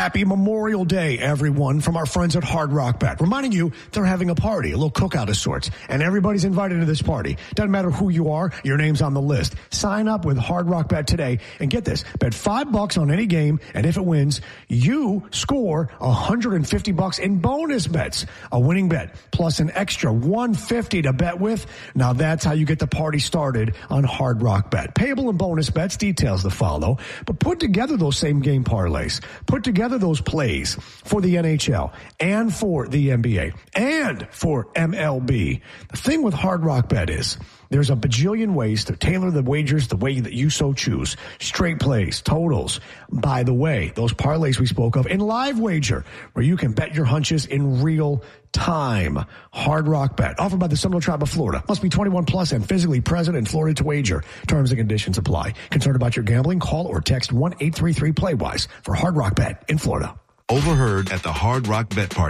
Happy Memorial Day, everyone, from our friends at Hard Rock Bet. Reminding you, they're having a party, a little cookout of sorts, and everybody's invited to this party. Doesn't matter who you are, your name's on the list. Sign up with Hard Rock Bet today, and get this, bet $5 on any game, and if it wins, you score $150 in bonus bets. A winning bet, plus an extra $150 to bet with. Now that's how you get the party started on Hard Rock Bet. Payable and bonus bets, details to follow, but put together those same game parlays. Put together those plays for the NHL and for the NBA and for MLB. The thing with Hard Rock Bet is there's a bajillion ways to tailor the wagers the way that you so choose. Straight plays, totals. By the way, those parlays we spoke of in Live Wager, where you can bet your hunches in real time. Hard Rock Bet, offered by the Seminole Tribe of Florida. Must be 21 plus and physically present in Florida to wager. Terms and conditions apply. Concerned about your gambling? Call or text 1-833-PLAY-WISE for Hard Rock Bet in Florida. Overheard at the Hard Rock Bet Party.